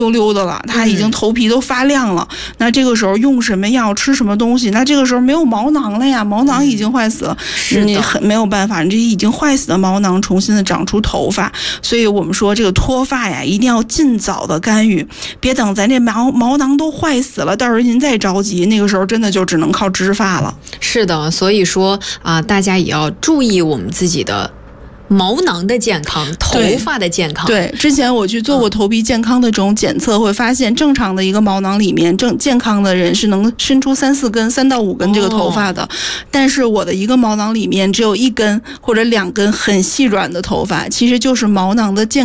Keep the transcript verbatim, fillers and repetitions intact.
溜溜的了，它已经头皮都发亮了、嗯、那这个时候用什么药吃什么东西，那这个时候没有毛囊了呀，毛囊已经坏死了、嗯、是你很没有办法，你这已经坏死的毛囊重新的长出头发。所以我们说这个脱发呀一定要尽早的干预，别等咱这毛毛囊都坏死了，到时候您再着急，那个时候真的就只能靠植发了。 是的，所以说啊、呃，大家也要注意我们自己的毛囊的健康，头发的健康。 对, 对，之前我去做过头皮健康的这种检测、嗯、会发现正常的一个毛囊里面正健康的人是能伸出三四根三到五根这个头发的、哦、但是我的一个毛囊里面只有一根或者两根很细软的头发，其实就是毛囊的健